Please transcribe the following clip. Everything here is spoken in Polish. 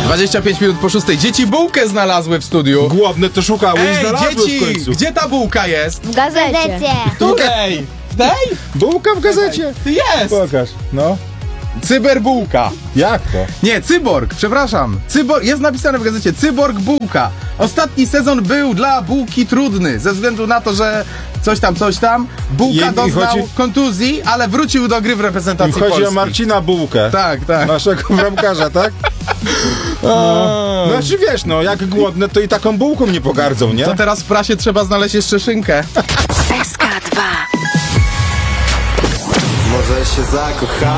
25 minut po 6. Dzieci bułkę znalazły w studiu. Głodne to szukały i znalazły w dzieci, końcu. gdzie ta bułka jest? W gazecie. Której? Tej? Bułka w gazecie. Jest! Pokaż, no. Cyberbułka. Jak to? Nie, cyborg, przepraszam. Jest napisane w gazecie Cyborg Bułka. Ostatni sezon był dla bułki trudny, ze względu na to, że coś tam. Bułka doznał kontuzji, ale wrócił do gry w reprezentacji Chodzi Polski. o Marcina Bułkę. Tak, tak. Naszego bramkarza, tak? No. Znaczy wiesz, no jak głodne to i taką bułką nie pogardzą, nie? To teraz w prasie trzeba znaleźć jeszcze szynkę. SK2. Może się zakochamy.